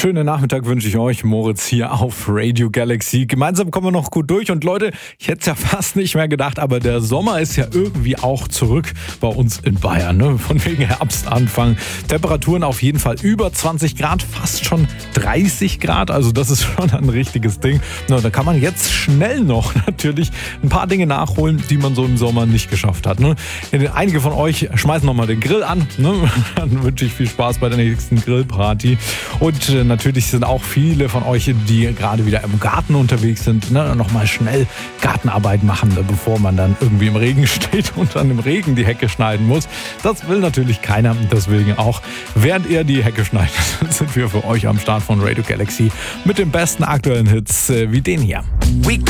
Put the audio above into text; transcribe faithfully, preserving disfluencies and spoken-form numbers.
Schönen Nachmittag wünsche ich euch, Moritz hier auf Radio Galaxy. Gemeinsam kommen wir noch gut durch und Leute, ich hätte es ja fast nicht mehr gedacht, aber der Sommer ist ja irgendwie auch zurück bei uns in Bayern, ne? Von wegen Herbstanfang. Temperaturen auf jeden Fall über zwanzig Grad, fast schon dreißig Grad, also das ist schon ein richtiges Ding. Na, da kann man jetzt schnell noch natürlich ein paar Dinge nachholen, die man so im Sommer nicht geschafft hat, ne? Einige von euch schmeißen nochmal den Grill an, ne? Dann wünsche ich viel Spaß bei der nächsten Grillparty. Und äh, natürlich sind auch viele von euch, die gerade wieder im Garten unterwegs sind, ne, nochmal schnell Gartenarbeit machen, bevor man dann irgendwie im Regen steht und dann im Regen die Hecke schneiden muss. Das will natürlich keiner. Deswegen auch, während ihr die Hecke schneidet, sind wir für euch am Start von Radio Galaxy mit den besten aktuellen Hits äh, wie den hier. We